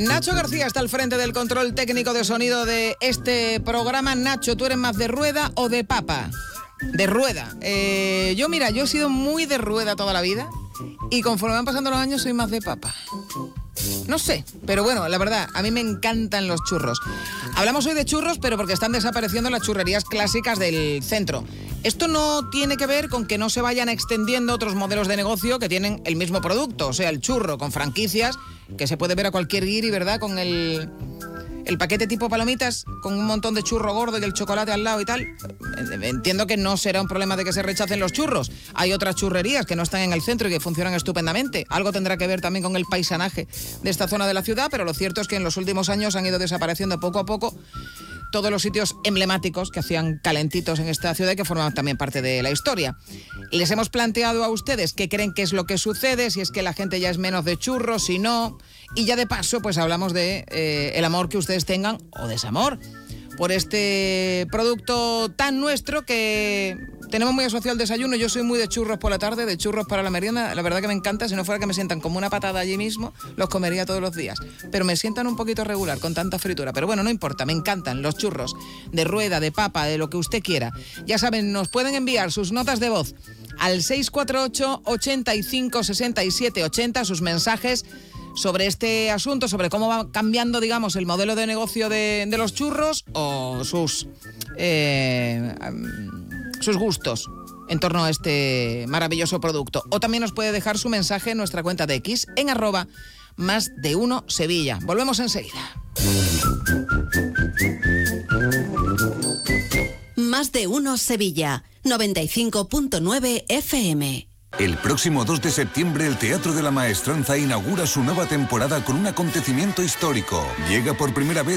Nacho García está al frente del control técnico de sonido de este programa. Nacho, ¿tú eres más de rueda o de papa? De rueda. Yo he sido muy de rueda toda la vida y conforme van pasando los años soy más de papa. No sé, pero bueno, la verdad, a mí me encantan los churros. Hablamos hoy de churros, pero porque están desapareciendo las churrerías clásicas del centro. Esto no tiene que ver con que no se vayan extendiendo otros modelos de negocio que tienen el mismo producto, o sea, el churro con franquicias, que se puede ver a cualquier guiri, ¿verdad? Con el paquete tipo palomitas, con un montón de churro gordo y el chocolate al lado y tal. Entiendo que no será un problema de que se rechacen los churros. Hay otras churrerías que no están en el centro y que funcionan estupendamente. Algo tendrá que ver también con el paisanaje de esta zona de la ciudad, pero lo cierto es que en los últimos años han ido desapareciendo poco a poco todos los sitios emblemáticos que hacían calentitos en esta ciudad y que forman también parte de la historia. Les hemos planteado a ustedes qué creen que es lo que sucede, si es que la gente ya es menos de churros, si no. Y ya de paso, pues hablamos de el amor que ustedes tengan, o desamor, por este producto tan nuestro que tenemos muy asociado al desayuno. Yo soy muy de churros por la tarde, de churros para la merienda. La verdad que me encanta. Si no fuera que me sientan como una patada allí mismo, los comería todos los días. Pero me sientan un poquito regular con tanta fritura. Pero bueno, no importa, me encantan los churros de rueda, de papa, de lo que usted quiera. Ya saben, nos pueden enviar sus notas de voz al 648 85 67 80, sus mensajes sobre este asunto, sobre cómo va cambiando, digamos, el modelo de negocio de los churros o sus gustos en torno a este maravilloso producto. O también nos puede dejar su mensaje en nuestra cuenta de X en @más1 Sevilla. Volvemos enseguida. Más de uno Sevilla, 95.9 FM. El próximo 2 de septiembre el Teatro de la Maestranza inaugura su nueva temporada con un acontecimiento histórico. Llega por primera vez